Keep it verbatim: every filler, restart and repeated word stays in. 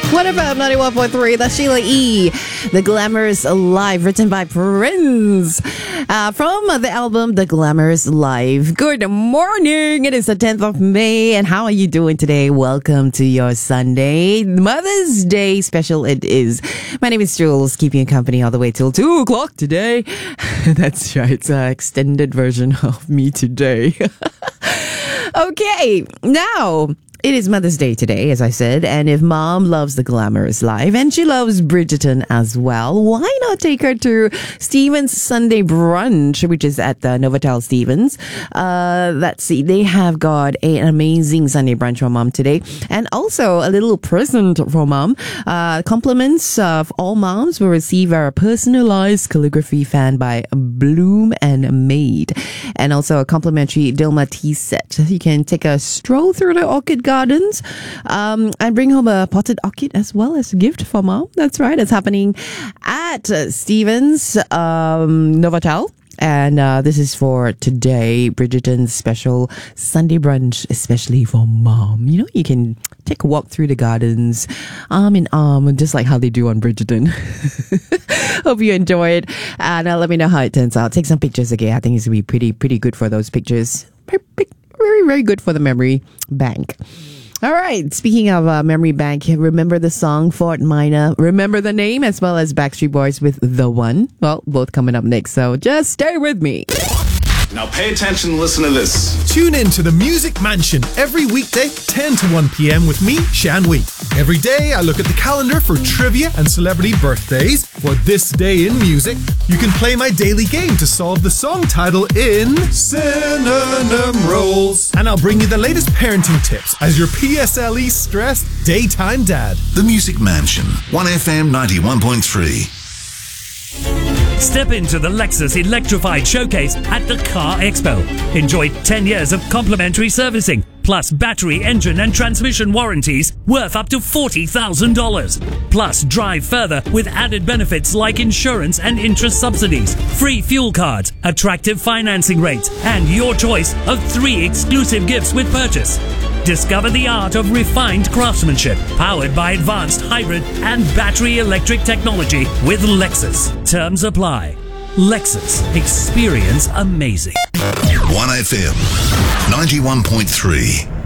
What about ninety-one point three? That's Sheila E. The Glamorous Live, written by Prince. Uh, from the album The Glamorous Live. Good morning. It is the tenth of May. And how are you doing today? Welcome to your Sunday Mother's Day special. It is. My name is Jules, keeping you company all the way till two o'clock today. That's right. It's an extended version of me today. Okay. Now, it is Mother's Day today, as I said, and if mom loves The Glamorous Live and she loves Bridgerton as well, why not take her to Stevens Sunday Brunch, which is at the Novotel Stevens. Uh, let's see, they have got a, an amazing Sunday brunch for mom today, and also a little present for mom. Uh, compliments of all moms will receive a personalized calligraphy fan by Bloom and Maid, and also a complimentary Dilma tea set. You can take a stroll through the orchid gardens um, and bring home a potted orchid as well as a gift for mom. That's right. It's happening at uh, Stevens um, Novotel. And uh, this is for today, Bridgerton's special Sunday brunch, especially for mom. You know, you can take a walk through the gardens, arm in arm, just like how they do on Bridgerton. Hope you enjoy it. And uh, let me know how it turns out. Take some pictures again. I think it's going to be pretty, pretty good for those pictures. Very, very good for the memory bank. All right. Speaking of uh, memory bank, remember the song Fort Minor? Remember the name, as well as Backstreet Boys with The One? Well, both coming up next, so just stay with me. Now pay attention and listen to this. Tune in to the Music Mansion every weekday, ten to one p.m. with me, Shan Wee. Every day, I look at the calendar for trivia and celebrity birthdays. For this day in music, you can play my daily game to solve the song title in Synonym Rolls. And I'll bring you the latest parenting tips as your P S L E stressed daytime dad. The Music Mansion, one F M ninety-one point three. Step into the Lexus Electrified Showcase at the Car Expo. Enjoy ten years of complimentary servicing, plus battery, engine and transmission warranties worth up to forty thousand dollars. Plus, drive further with added benefits like insurance and interest subsidies, free fuel cards, attractive financing rates, and your choice of three exclusive gifts with purchase. Discover the art of refined craftsmanship, powered by advanced hybrid and battery electric technology with Lexus. Terms apply. Lexus. Experience amazing. one F M ninety-one point three.